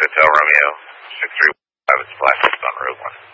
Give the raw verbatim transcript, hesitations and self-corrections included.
Hotel Romeo, six three five, it's Black on Road one.